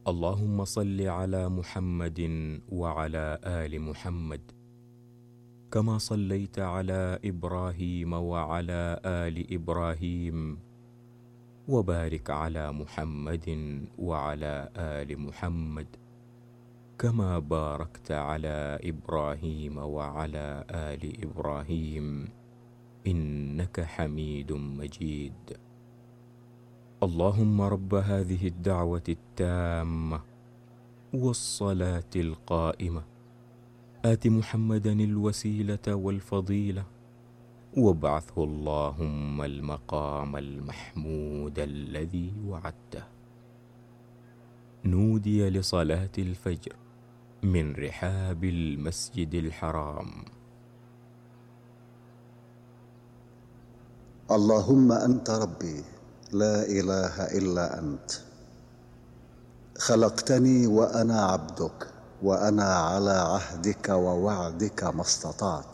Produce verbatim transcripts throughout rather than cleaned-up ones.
اللهم صل على محمد وعلى آل محمد كما صليت على إبراهيم وعلى آل إبراهيم، وبارك على محمد وعلى آل محمد كما باركت على إبراهيم وعلى آل إبراهيم إنك حميد مجيد. اللهم رب هذه الدعوة التامة والصلاة القائمة آت محمدا الوسيلة والفضيلة وابعثه اللهم المقام المحمود الذي وعدته. نودي لصلاة الفجر من رحاب المسجد الحرام. اللهم أنت ربي لا إله إلا أنت، خلقتني وأنا عبدك، وأنا على عهدك ووعدك ما استطعت.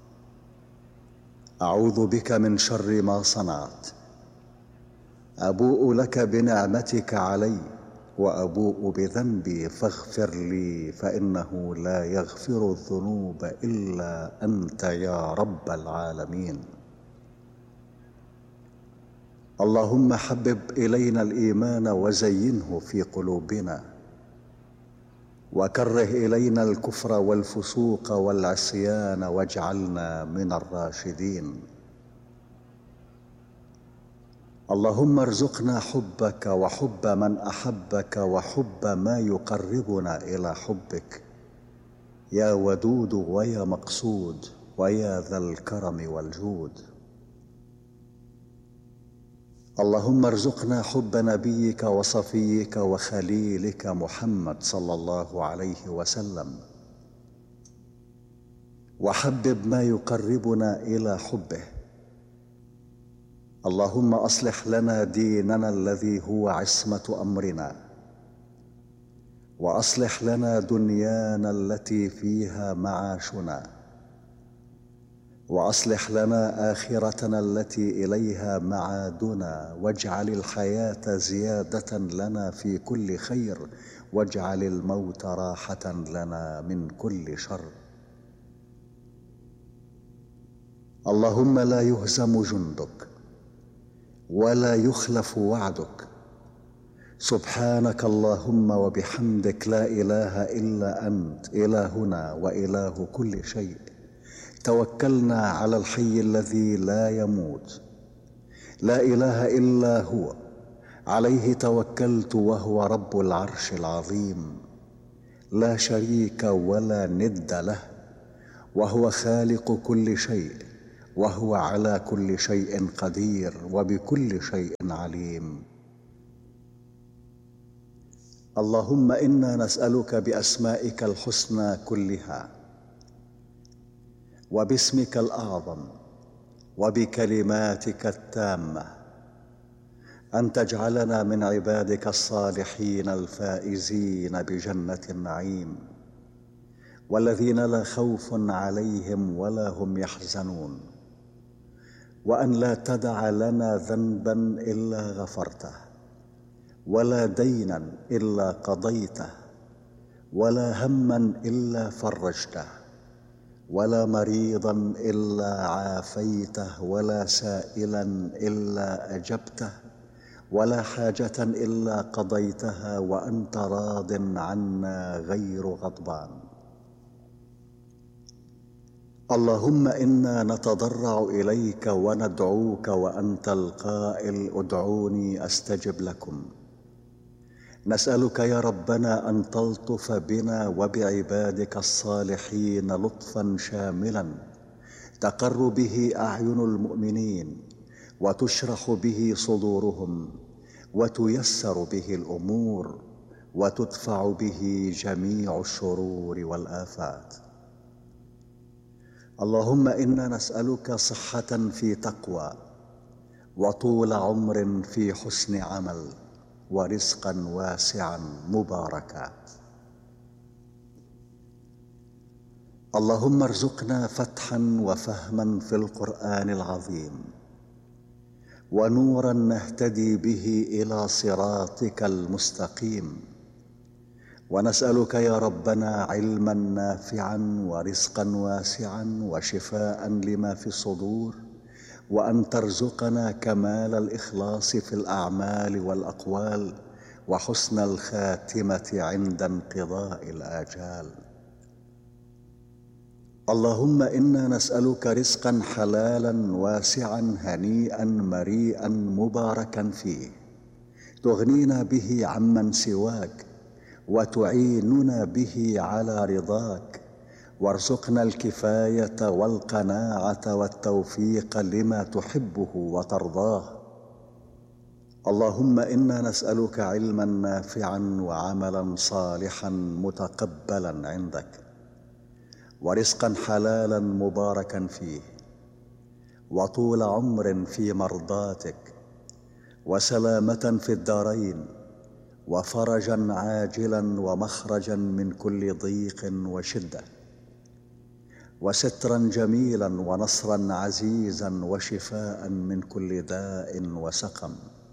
أعوذ بك من شر ما صنعت، أبوء لك بنعمتك علي وأبوء بذنبي فاغفر لي، فإنه لا يغفر الذنوب إلا أنت يا رب العالمين. اللهم حبب إلينا الإيمان وزينه في قلوبنا، وكره إلينا الكفر والفسوق والعصيان واجعلنا من الراشدين. اللهم ارزقنا حبك وحب من أحبك وحب ما يقربنا إلى حبك، يا ودود ويا مقصود ويا ذا الكرم والجود. اللهم ارزقنا حب نبيك وصفيك وخليلك محمد صلى الله عليه وسلم، وحبب ما يقربنا إلى حبه. اللهم أصلح لنا ديننا الذي هو عصمة أمرنا، وأصلح لنا دنيانا التي فيها معاشنا، وأصلح لنا آخرتنا التي إليها معادنا، واجعل الحياة زيادة لنا في كل خير، واجعل الموت راحة لنا من كل شر. اللهم لا يهزم جندك ولا يخلف وعدك. سبحانك اللهم وبحمدك، لا إله إلا أنت إلهنا وإله كل شيء. توكلنا على الحي الذي لا يموت، لا إله إلا هو، عليه توكلت وهو رب العرش العظيم، لا شريك ولا ند له، وهو خالق كل شيء، وهو على كل شيء قدير وبكل شيء عليم. اللهم إنا نسألك بأسمائك الحسنى كلها وباسمك الأعظم وبكلماتك التامة أن تجعلنا من عبادك الصالحين الفائزين بجنة النعيم، والذين لا خوف عليهم ولا هم يحزنون، وأن لا تدع لنا ذنبا إلا غفرته، ولا دينا إلا قضيته، ولا هما إلا فرجته، ولا مريضا إلا عافيته، ولا سائلا إلا أجبته، ولا حاجة إلا قضيتها وأنت راض عنا غير غضبان. اللهم إنا نتضرع إليك وندعوك وأنت القائل ادعوني أستجب لكم. نسألك يا ربنا أن تلطف بنا وبعبادك الصالحين لطفا شاملا تقر به أعين المؤمنين، وتشرح به صدورهم، وتيسر به الأمور، وتدفع به جميع الشرور والآفات. اللهم إنا نسألك صحة في تقوى، وطول عمر في حسن عمل، ورزقا واسعا مباركا. اللهم ارزقنا فتحا وفهما في القرآن العظيم، ونورا نهتدي به إلى صراطك المستقيم، ونسألك يا ربنا علما نافعا ورزقا واسعا وشفاء لما في الصدور، وأن ترزقنا كمال الإخلاص في الأعمال والأقوال، وحسن الخاتمة عند انقضاء الآجال. اللهم إنا نسألك رزقا حلالا واسعا هنيئا مريئا مباركا فيه، تغنينا به عمن سواك، وتعيننا به على رضاك، وارزقنا الكفاية والقناعة والتوفيق لما تحبه وترضاه. اللهم إنا نسألك علما نافعا وعملا صالحا متقبلا عندك، ورزقا حلالا مباركا فيه، وطول عمر في مرضاتك، وسلامة في الدارين، وفرجا عاجلا ومخرجا من كل ضيق وشدة، وسترا جميلا ونصرا عزيزا وشفاء من كل داء وسقم.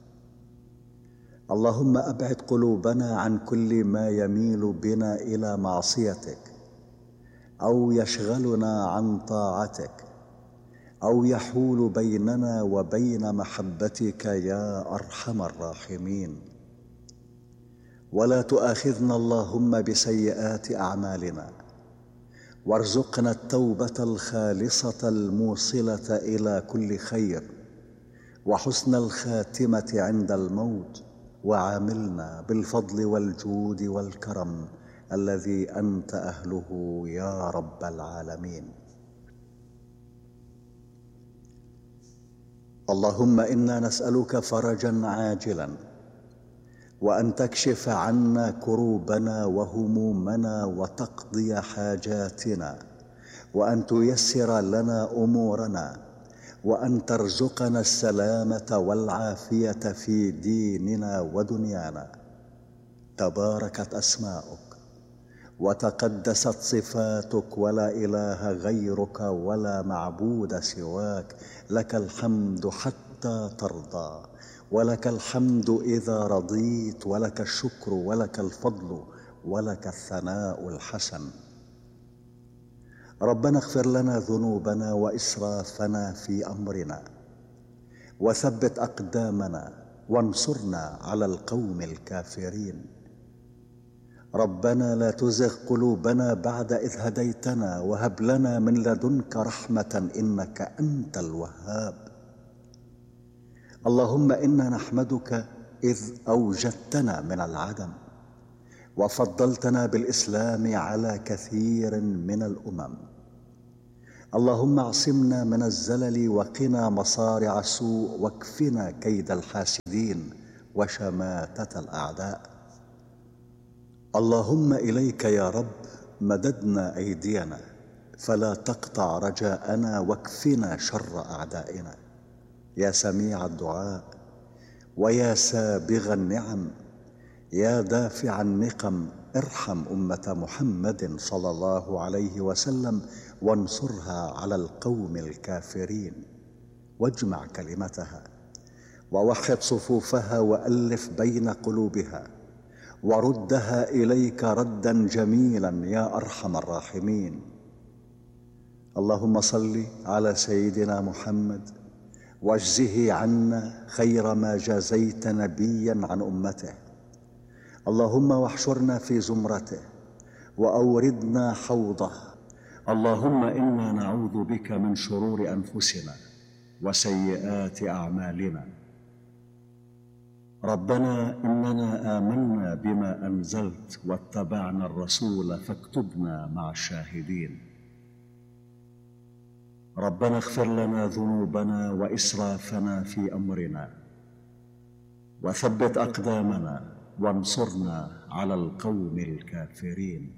اللهم أبعد قلوبنا عن كل ما يميل بنا إلى معصيتك، أو يشغلنا عن طاعتك، أو يحول بيننا وبين محبتك يا أرحم الراحمين. ولا تؤاخذنا اللهم بسيئات أعمالنا، وارزقنا التوبة الخالصة الموصلة إلى كل خير، وحسن الخاتمة عند الموت، وعاملنا بالفضل والجود والكرم الذي أنت أهله يا رب العالمين. اللهم إنا نسألك فرجا عاجلا، وأن تكشف عنا كروبنا وهمومنا وتقضي حاجاتنا، وأن تيسر لنا أمورنا، وأن ترزقنا السلامة والعافية في ديننا ودنيانا. تباركت أسماؤك وتقدست صفاتك، ولا إله غيرك ولا معبود سواك. لك الحمد حتى ترضى، ولك الحمد إذا رضيت، ولك الشكر ولك الفضل ولك الثناء الحسن. ربنا اغفر لنا ذنوبنا وإسرافنا في أمرنا، وثبت أقدامنا، وانصرنا على القوم الكافرين. ربنا لا تزغ قلوبنا بعد إذ هديتنا، وهب لنا من لدنك رحمة إنك أنت الوهاب. اللهم إنا نحمدك إذ أوجدتنا من العدم، وفضلتنا بالإسلام على كثير من الأمم. اللهم اعصمنا من الزلل، وقنا مصارع السوء، واكفنا كيد الحاسدين وشماتة الأعداء. اللهم إليك يا رب مددنا أيدينا، فلا تقطع رجاءنا، واكفنا شر أعدائنا. يا سميع الدعاء، ويا سابغ النعم، يا دافع النقم، ارحم أمة محمد صلى الله عليه وسلم، وانصرها على القوم الكافرين، واجمع كلمتها، ووحد صفوفها، وألف بين قلوبها، وردها إليك ردا جميلا يا أرحم الراحمين. اللهم صل على سيدنا محمد، واجزه عنا خير ما جازيت نبيا عن أمته. اللهم واحشرنا في زمرته، وأوردنا حوضه. اللهم إنا نعوذ بك من شرور أنفسنا وسيئات أعمالنا. ربنا إننا آمنا بما أنزلت، واتبعنا الرسول، فاكتبنا مع الشاهدين. ربنا اغفر لنا ذنوبنا وإسرافنا في أمرنا، وثبت أقدامنا، وانصرنا على القوم الكافرين.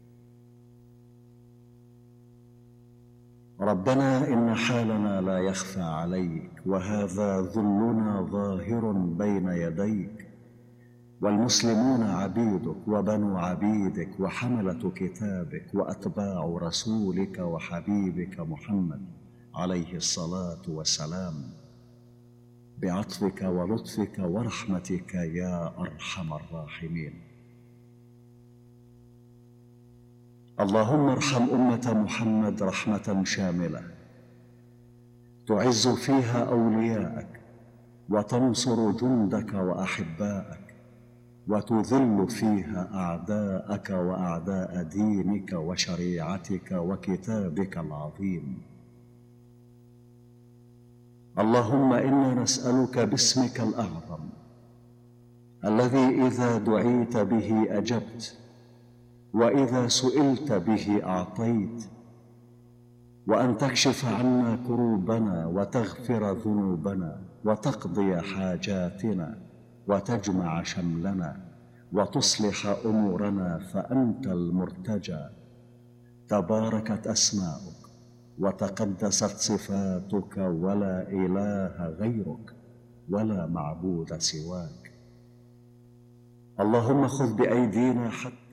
ربنا إن حالنا لا يخفى عليك، وهذا ذلنا ظاهر بين يديك، والمسلمون عبيدك وبنو عبيدك وحملة كتابك وأتباع رسولك وحبيبك محمد عليه الصلاة والسلام، بعطفك ولطفك ورحمتك يا أرحم الراحمين. اللهم ارحم أمة محمد رحمة شاملة تعز فيها أولياءك وتنصر جندك وأحباءك وتذل فيها أعداءك وأعداء دينك وشريعتك وكتابك العظيم. اللهم إنا نسألك باسمك الأعظم الذي إذا دعيت به أجبت وإذا سئلت به أعطيت، وأن تكشف عنا كروبنا وتغفر ذنوبنا وتقضي حاجاتنا وتجمع شملنا وتصلح أمورنا، فأنت المرتجى. تباركت أسماؤك وتقدست صفاتك، ولا إله غيرك ولا معبود سواك. اللهم خذ بأيدينا حتى